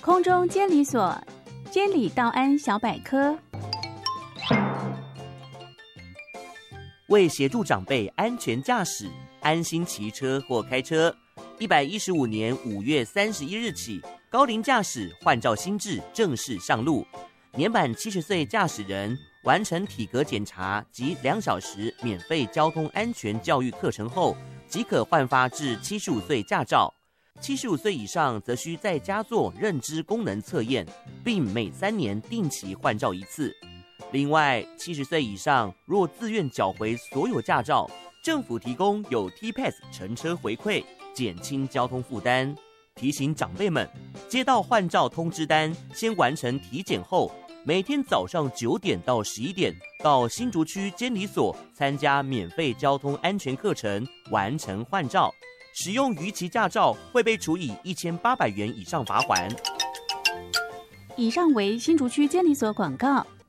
空中监理所监理道安小百科。 为协助长辈安全驾驶、安心骑车或开车，115年5月31日起，高龄驾驶换照新制正式上路。年满70岁驾驶人完成体格检查及2小时免费交通安全教育课程后，即可换发至75岁驾照。75岁以上则需在家做认知功能测验，并每3年定期换照一次。另外，70岁以上若自愿缴回所有驾照，政府提供有 T-Pass 乘车回馈，减轻交通负担。提醒长辈们，接到换照通知单，先完成体检后，每天早上9点到11点到新竹区监理所参加免费交通安全课程，完成换照。使用逾期驾照会被处以1800元以上罚锾。 以上为新竹区监理所广告。